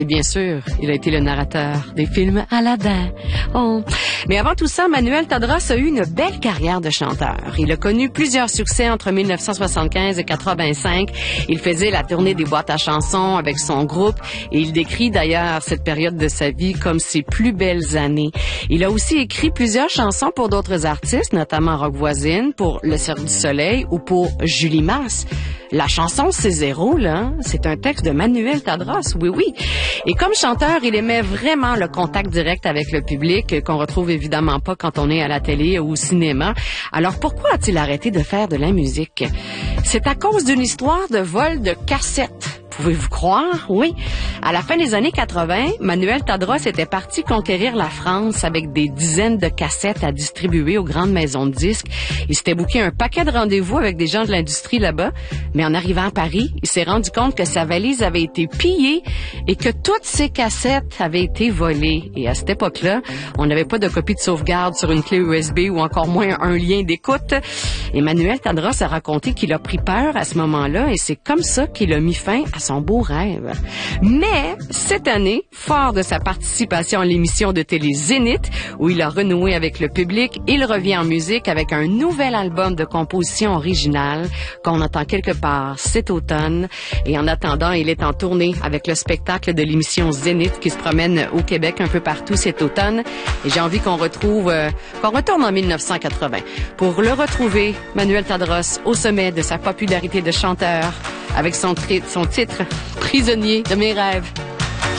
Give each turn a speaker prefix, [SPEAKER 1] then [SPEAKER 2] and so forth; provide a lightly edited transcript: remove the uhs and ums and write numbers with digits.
[SPEAKER 1] Et bien sûr, il a été le narrateur des films Aladdin. Oh. Mais avant tout ça, Manuel Tadros a eu une belle carrière de chanteur. Il a connu plusieurs succès entre 1975 et 85. Il faisait la tournée des boîtes à chansons avec son groupe et il décrit d'ailleurs cette période de sa vie comme ses plus belles années. Il a aussi écrit plusieurs chansons pour d'autres artistes, notamment Rock Voisine, pour Le Cirque du Soleil ou pour Julie Masse. La chanson C'est zéro, là, c'est un texte de Manuel Tadros, oui, oui. Et comme chanteur, il aimait vraiment le contact direct avec le public, qu'on retrouve évidemment pas quand on est à la télé ou au cinéma. Alors pourquoi a-t-il arrêté de faire de la musique? C'est à cause d'une histoire de vol de cassettes. Pouvez-vous croire? Oui. À la fin des années 80, Manuel Tadros était parti conquérir la France avec des dizaines de cassettes à distribuer aux grandes maisons de disques. Il s'était booké un paquet de rendez-vous avec des gens de l'industrie là-bas, mais en arrivant à Paris, il s'est rendu compte que sa valise avait été pillée et que toutes ses cassettes avaient été volées. Et à cette époque-là, on n'avait pas de copie de sauvegarde sur une clé USB ou encore moins un lien d'écoute. Et Manuel Tadros a raconté qu'il a pris peur à ce moment-là et c'est comme ça qu'il a mis fin à son beau rêve. Mais cette année, fort de sa participation à l'émission de télé Zénith, où il a renoué avec le public, il revient en musique avec un nouvel album de composition originale qu'on entend quelque part cet automne. Et en attendant, il est en tournée avec le spectacle de l'émission Zénith qui se promène au Québec un peu partout cet automne. Et j'ai envie qu'on retourne en 1980 pour le retrouver, Manuel Tadros, au sommet de sa popularité de chanteur avec son titre « Prisonnier de mes rêves ».